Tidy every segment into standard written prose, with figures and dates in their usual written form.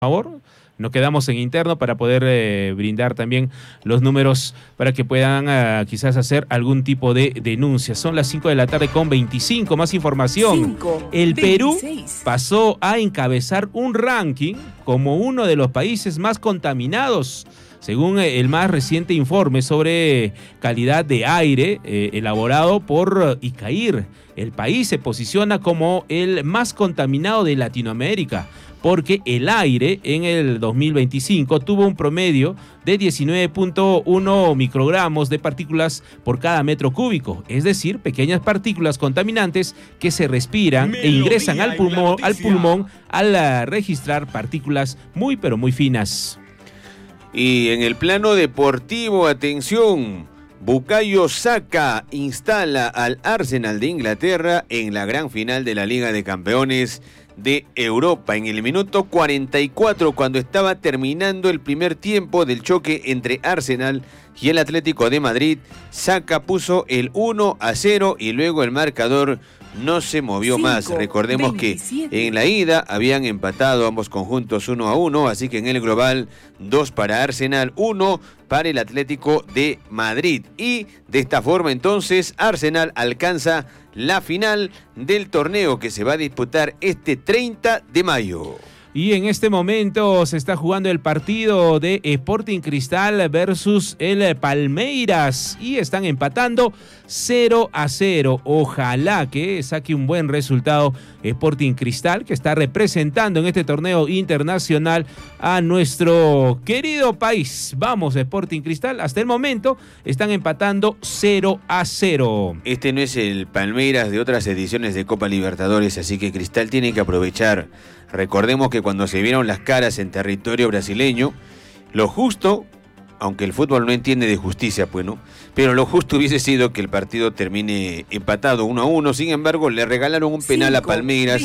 favor. Nos quedamos en interno para poder brindar también los números para que puedan quizás hacer algún tipo de denuncia. Son las 5 de la tarde con 25. Más información. El Perú pasó a encabezar un ranking como uno de los países más contaminados, según el más reciente informe sobre calidad de aire elaborado por ICAIR. El país se posiciona como el más contaminado de Latinoamérica, porque el aire en el 2025 tuvo un promedio de 19.1 microgramos de partículas por cada metro cúbico, es decir, pequeñas partículas contaminantes que se respiran e ingresan al pulmón al registrar partículas muy pero muy finas. Y en el plano deportivo, atención, Bukayo Saka instala al Arsenal de Inglaterra en la gran final de la Liga de Campeones de Europa. En el minuto 44, cuando estaba terminando el primer tiempo del choque entre Arsenal y el Atlético de Madrid, Saka puso el 1-0 y luego el marcador no se movió más. Recordemos 27. Que en la ida habían empatado ambos conjuntos 1-1, así que en el global 2 para Arsenal, 1 para el Atlético de Madrid. Y de esta forma entonces Arsenal alcanza la final del torneo que se va a disputar este 30 de mayo. Y en este momento se está jugando el partido de Sporting Cristal versus el Palmeiras y están empatando 0-0. Ojalá que saque un buen resultado Sporting Cristal, que está representando en este torneo internacional a nuestro querido país. Vamos, Sporting Cristal, hasta el momento están empatando 0-0. Este no es el Palmeiras de otras ediciones de Copa Libertadores, así que Cristal tiene que aprovechar. Recordemos que cuando se vieron las caras en territorio brasileño, lo justo, aunque el fútbol no entiende de justicia, pues no, pero lo justo hubiese sido que el partido termine empatado 1-1. Sin embargo, le regalaron un penal a Palmeiras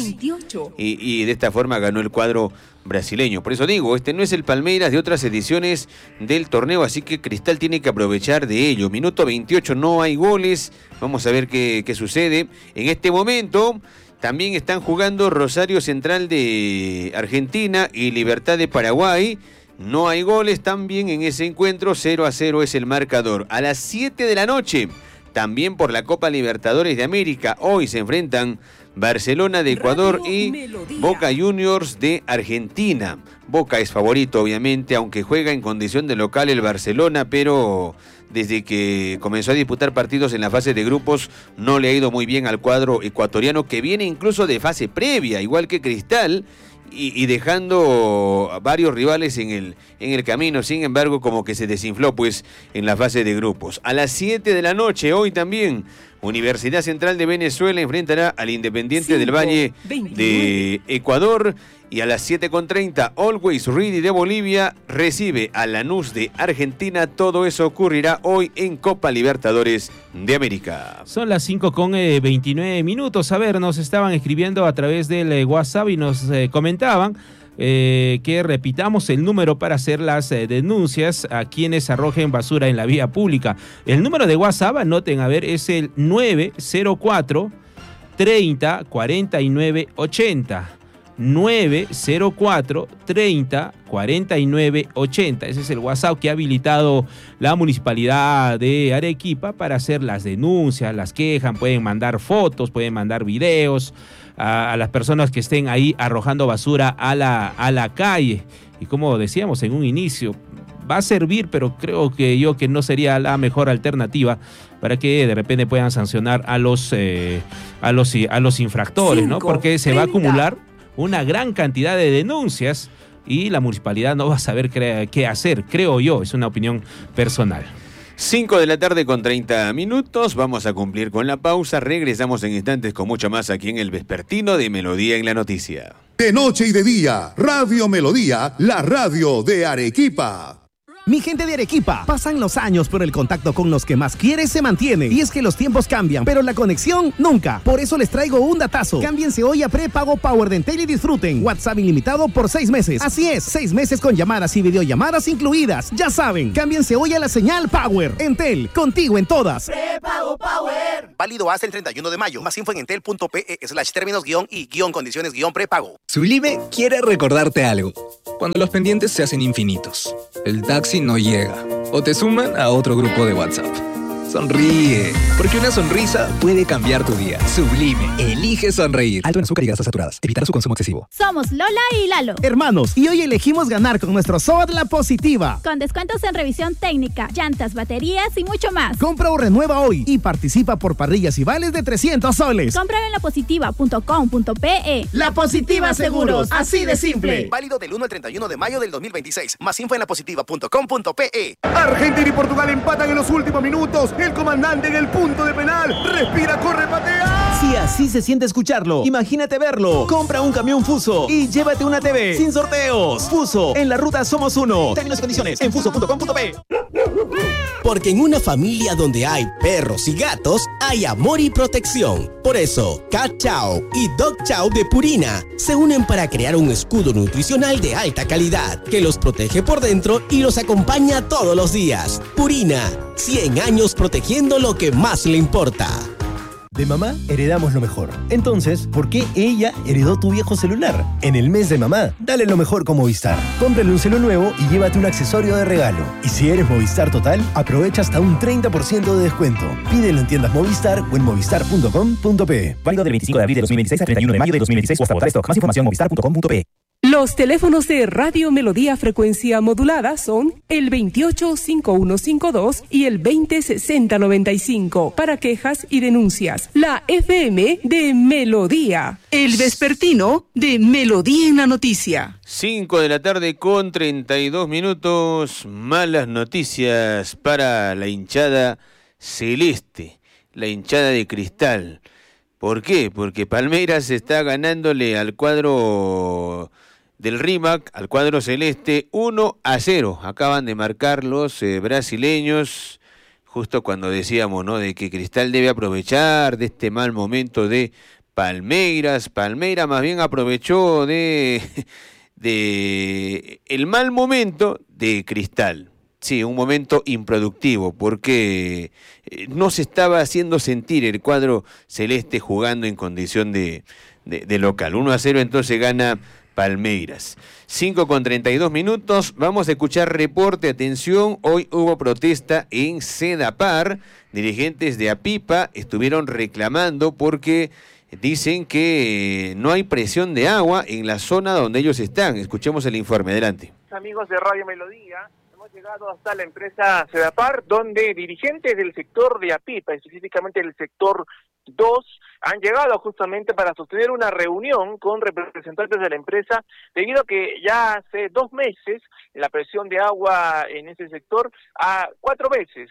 y de esta forma ganó el cuadro brasileño. Por eso digo, este no es el Palmeiras de otras ediciones del torneo, así que Cristal tiene que aprovechar de ello. Minuto 28, no hay goles. Vamos a ver qué sucede. En este momento también están jugando Rosario Central de Argentina y Libertad de Paraguay. No hay goles también en ese encuentro, 0-0 es el marcador. A las 7 de la noche, también por la Copa Libertadores de América, hoy se enfrentan Barcelona de Ecuador y Boca Juniors de Argentina. Boca es favorito, obviamente, aunque juega en condición de local el Barcelona, pero desde que comenzó a disputar partidos en la fase de grupos no le ha ido muy bien al cuadro ecuatoriano, que viene incluso de fase previa, igual que Cristal, y dejando a varios rivales en el camino. Sin embargo, como que se desinfló pues en la fase de grupos. A las 7 de la noche, hoy también, Universidad Central de Venezuela enfrentará al Independiente del Valle de Ecuador. Y a las 7:30, Always Ready de Bolivia recibe a Lanús de Argentina. Todo eso ocurrirá hoy en Copa Libertadores de América. Son las 5:29 minutos. A ver, nos estaban escribiendo a través del WhatsApp y nos comentaban que repitamos el número para hacer las denuncias a quienes arrojen basura en la vía pública. El número de WhatsApp, anoten, a ver, es el 904 30 49 80. 904 30 49 80. Ese es el WhatsApp que ha habilitado la Municipalidad de Arequipa para hacer las denuncias, las quejas. Pueden mandar fotos, pueden mandar videos a las personas que estén ahí arrojando basura a la calle. Y como decíamos en un inicio, va a servir, pero creo que no sería la mejor alternativa para que de repente puedan sancionar a los infractores, ¿no? Porque se va a acumular una gran cantidad de denuncias y la municipalidad no va a saber qué hacer, creo yo, es una opinión personal. 5 de la tarde con 30 minutos, vamos a cumplir con la pausa, regresamos en instantes con mucho más aquí en el Vespertino de Melodía en la Noticia. De noche y de día, Radio Melodía, la radio de Arequipa. Mi gente de Arequipa, pasan los años, pero el contacto con los que más quieres se mantiene. Y es que los tiempos cambian, pero la conexión nunca. Por eso les traigo un datazo. Cámbiense hoy a prepago Power de Entel y disfruten WhatsApp ilimitado por 6 meses. Así es, 6 meses con llamadas y videollamadas incluidas. Ya saben, cámbiense hoy a la señal Power. Entel, contigo en todas. Prepago Power. Válido hasta el 31 de mayo. Más info en entel.pe/términos-y-condiciones-prepago. Sublime quiere recordarte algo. Cuando los pendientes se hacen infinitos, el taxi no llega o te suman a otro grupo de WhatsApp. Sonríe, porque una sonrisa puede cambiar tu día. Sublime, elige sonreír. Alto en azúcar y grasas saturadas. Evitar su consumo excesivo. Somos Lola y Lalo. Hermanos, y hoy elegimos ganar con nuestro SOAT La Positiva. Con descuentos en revisión técnica, llantas, baterías y mucho más. Compra o renueva hoy y participa por parrillas y vales de 300 soles. Cómpralo en lapositiva.com.pe. La Positiva Seguros, así de simple. Válido del 1 al 31 de mayo del 2026. Más info en lapositiva.com.pe. Argentina y Portugal empatan en los últimos minutos. El comandante en el punto de penal. Respira, corre, patea. Si así se siente escucharlo, imagínate verlo. Compra un camión Fuso y llévate una TV sin sorteos. Fuso, en la ruta somos uno. Términos y condiciones en fuso.com.pe. Porque en una familia donde hay perros y gatos, hay amor y protección. Por eso, Cat Chow y Dog Chow de Purina se unen para crear un escudo nutricional de alta calidad que los protege por dentro y los acompaña todos los días. Purina, 100 años protegiendo lo que más le importa. De mamá heredamos lo mejor. Entonces, ¿por qué ella heredó tu viejo celular? En el mes de mamá, dale lo mejor con Movistar. Cómprale un celu nuevo y llévate un accesorio de regalo. Y si eres Movistar Total, aprovecha hasta un 30% de descuento. Pídelo en tiendas Movistar o en movistar.com.pe. Válido del 25 de abril de 2026 al 31 de mayo de 2026 o hasta agotar stock. Más información en movistar.com.pe. Los teléfonos de Radio Melodía frecuencia modulada son el 285152 y el 206095 para quejas y denuncias. La FM de Melodía. El vespertino de Melodía en la noticia. 5 de la tarde con 32 minutos. Malas noticias para la hinchada celeste, la hinchada de Cristal. ¿Por qué? Porque Palmeiras está ganándole al cuadro del RIMAC, al cuadro celeste, 1-0. Acaban de marcar los brasileños, justo cuando decíamos, ¿no?, de que Cristal debe aprovechar de este mal momento de Palmeiras. Palmeiras más bien aprovechó de el mal momento de Cristal. Sí, un momento improductivo, porque no se estaba haciendo sentir el cuadro celeste jugando en condición de local. 1-0 entonces gana Palmeiras. 5:32 minutos. Vamos a escuchar reporte. Atención, hoy hubo protesta en Sedapar. Dirigentes de Apipa estuvieron reclamando porque dicen que no hay presión de agua en la zona donde ellos están. Escuchemos el informe. Adelante. Amigos de Radio Melodía, hemos llegado hasta la empresa Sedapar, donde dirigentes del sector de Apipa, específicamente del sector 2, han llegado justamente para sostener una reunión con representantes de la empresa, debido a que ya hace 2 meses la presión de agua en ese sector a 4 meses,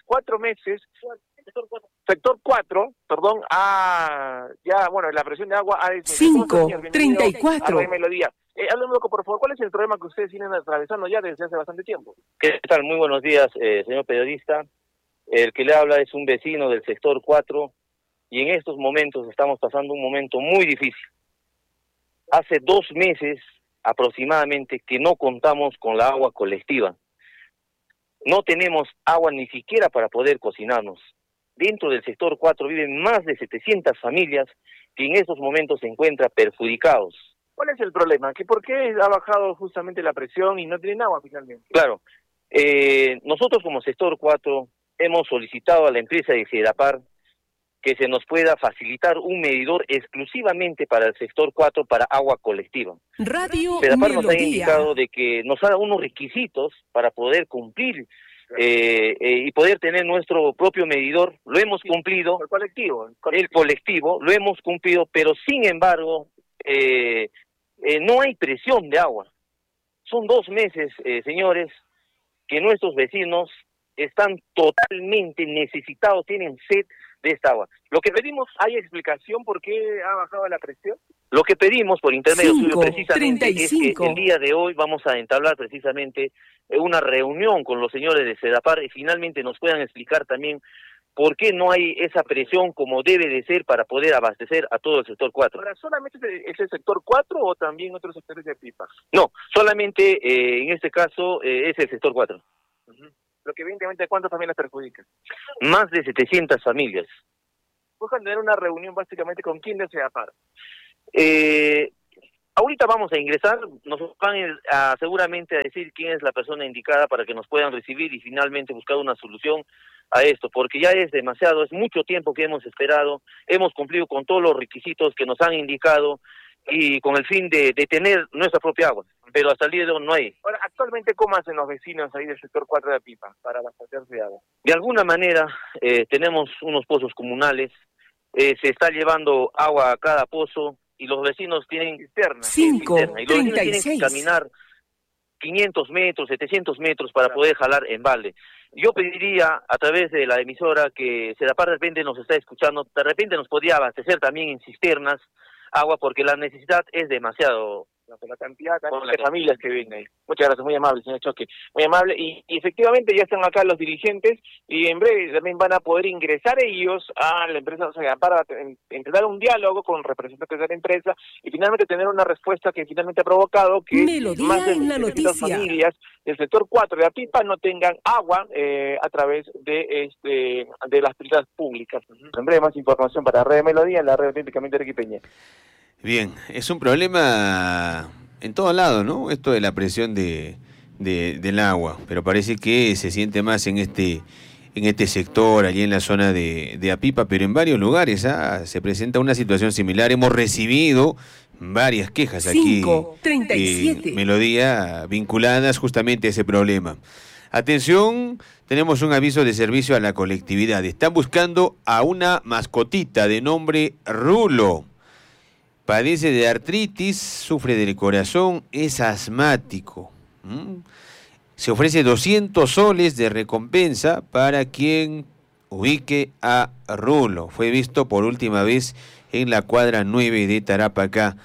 sector 4, perdón, la presión de agua ha disminuido. 5:34. Melodía. Háblame un poco, por favor, ¿cuál es el problema que ustedes vienen atravesando ya desde hace bastante tiempo? ¿Qué tal? Muy buenos días, señor periodista. El que le habla es un vecino del sector 4 y en estos momentos estamos pasando un momento muy difícil. Hace 2 meses aproximadamente que no contamos con la agua colectiva. No tenemos agua ni siquiera para poder cocinarnos. Dentro del sector 4 viven más de 700 familias que en estos momentos se encuentran perjudicados. ¿Cuál es el problema? ¿Por qué ha bajado justamente la presión y no tienen agua finalmente? Claro, nosotros como sector 4 hemos solicitado a la empresa de Sedapar que se nos pueda facilitar un medidor exclusivamente para el sector 4 para agua colectiva. Radio Sedapar Melodía. nos ha indicado de que nos ha dado unos requisitos para poder cumplir y poder tener nuestro propio medidor. Lo hemos cumplido. El colectivo lo hemos cumplido, pero sin embargo no hay presión de agua. Son 2 meses, señores, que nuestros vecinos están totalmente necesitados, tienen sed de esta agua. Lo que pedimos, ¿hay explicación por qué ha bajado la presión? Lo que pedimos por intermedio suyo 5, precisamente 35. es que el día de hoy vamos a entablar precisamente una reunión con los señores de Sedapar y finalmente nos puedan explicar también por qué no hay esa presión como debe de ser para poder abastecer a todo el sector 4. Ahora, ¿solamente es el sector 4 o también otros sectores de Apipa? No, solamente en este caso es el sector 4. Lo que evidentemente, ¿cuántas familias perjudica? Más de 700 familias. Buscan tener una reunión básicamente con quién de Sedapar. Ahorita vamos a ingresar, nos van seguramente a decir quién es la persona indicada para que nos puedan recibir y finalmente buscar una solución a esto, porque ya es demasiado, es mucho tiempo que hemos esperado, hemos cumplido con todos los requisitos que nos han indicado y con el fin de tener nuestra propia agua, pero hasta el día de hoy no hay. Ahora, actualmente, ¿cómo hacen los vecinos ahí del sector 4 de Apipa para abastecerse de agua? De alguna manera tenemos unos pozos comunales, se está llevando agua a cada pozo y los vecinos tienen cisterna. 5, y los vecinos tienen 36. que caminar 500 metros, 700 metros para poder jalar en balde. Yo pediría a través de la emisora que Sedapar de repente nos está escuchando, de repente nos podría abastecer también en cisternas agua porque la necesidad es demasiado. Por la cantidad de familias que vienen ahí. Muchas gracias, muy amable, señor Choque. Muy amable. Y efectivamente ya están acá los dirigentes y en breve también van a poder ingresar ellos a la empresa, o sea, para empezar un diálogo con representantes de la empresa y finalmente tener una respuesta que finalmente ha provocado que Melodía más de en la 700 noticia. familias del sector 4 de Apipa no tengan agua a través de las pistas públicas. En breve más información para Red Melodía en la red típicamente arequipeña. Bien, es un problema en todos lados, ¿no? Esto de la presión del agua, pero parece que se siente más en este sector, allí en la zona de Apipa, pero en varios lugares se presenta una situación similar. Hemos recibido varias quejas aquí 5, 37. en Melodía vinculadas justamente a ese problema. Atención, tenemos un aviso de servicio a la colectividad. Están buscando a una mascotita de nombre Rulo. Padece de artritis, sufre del corazón, es asmático. Se ofrece 200 soles de recompensa para quien ubique a Rulo. Fue visto por última vez en la cuadra 9 de Tarapacá,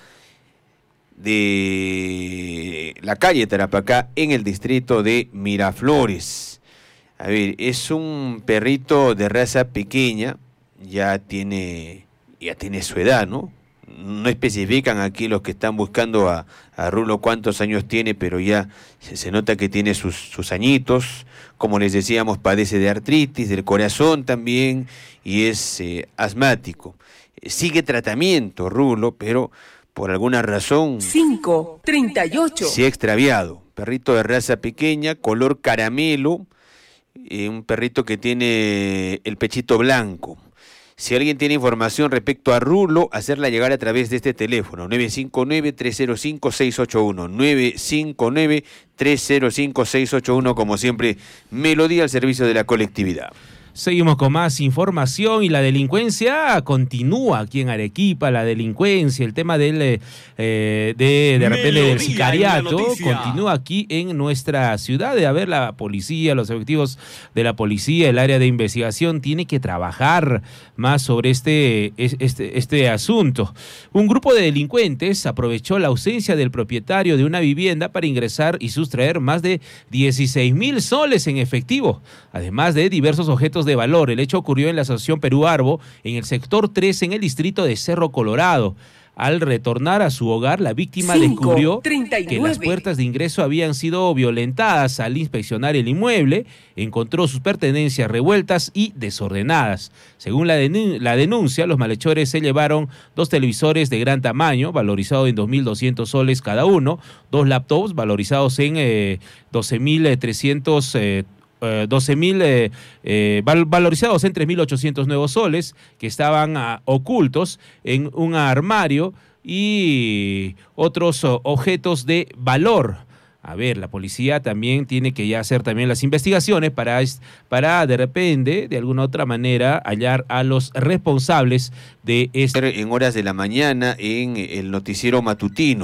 de la calle Tarapacá, en el distrito de Miraflores. A ver, es un perrito de raza pequeña, ya tiene su edad, ¿no? No especifican aquí los que están buscando a Rulo cuántos años tiene, pero ya se nota que tiene sus añitos. Como les decíamos, padece de artritis, del corazón también, y es asmático. Sigue tratamiento Rulo, pero por alguna razón 5, 38. se ha extraviado. Perrito de raza pequeña, color caramelo, un perrito que tiene el pechito blanco. Si alguien tiene información respecto a Rulo, hacerla llegar a través de este teléfono, 959-305-681, 959-305-681, como siempre, Melodía al servicio de la colectividad. Seguimos con más información y la delincuencia continúa aquí en Arequipa, la delincuencia, el tema de repente del sicariato continúa aquí en nuestra ciudad. De haber la policía, los efectivos de la policía, el área de investigación tiene que trabajar más sobre este asunto. Un grupo de delincuentes aprovechó la ausencia del propietario de una vivienda para ingresar y sustraer más de 16,000 soles en efectivo, además de diversos objetos de valor. El hecho ocurrió en la Asociación Perú Arbo, en el sector 3, en el distrito de Cerro Colorado. Al retornar a su hogar, la víctima descubrió 39. que las puertas de ingreso habían sido violentadas. Al inspeccionar el inmueble, encontró sus pertenencias revueltas y desordenadas. Según la denuncia, los malhechores se llevaron 2 televisores de gran tamaño, valorizados en 2.200 soles cada uno, 2 laptops valorizados en 12.300 valorizados en 3.800 nuevos soles, que estaban ocultos en un armario, y otros objetos de valor. A ver, la policía también tiene que ya hacer también las investigaciones para de repente, de alguna otra manera, hallar a los responsables de En horas de la mañana, en el noticiero matutino.